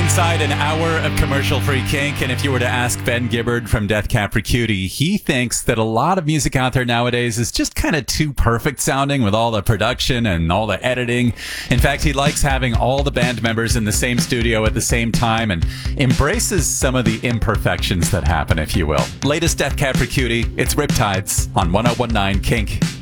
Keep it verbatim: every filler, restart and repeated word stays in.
Inside an hour of commercial-free kink, and if you were to ask Ben Gibbard from Death Cab for Cutie, he thinks that a lot of music out there nowadays is just kind of too perfect sounding with all the production and all the editing. In fact, he likes having all the band members in the same studio at the same time and embraces some of the imperfections that happen, if you will. Latest Death Cab for Cutie, it's Riptides on one oh one nine Kink.